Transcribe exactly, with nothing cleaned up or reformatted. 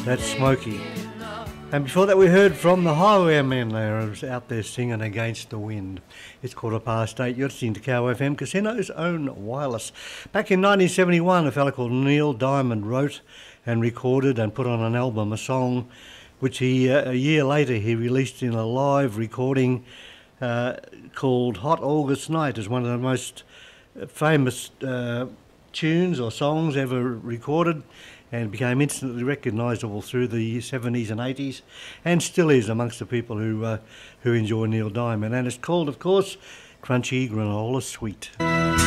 That's Smokey. And before that we heard from the Highwaymen. They were out there singing Against the Wind. It's quarter past eight. You're listening to Cow F M, Casino's own wireless. Back in nineteen seventy-one, a fella called Neil Diamond wrote and recorded and put on an album a song which he, uh, a year later, he released in a live recording uh, called Hot August Night, as one of the most famous uh, tunes or songs ever recorded, and became instantly recognisable through the seventies and eighties, and still is amongst the people who uh, who enjoy Neil Diamond. And it's called, of course, Crunchy Granola Sweet.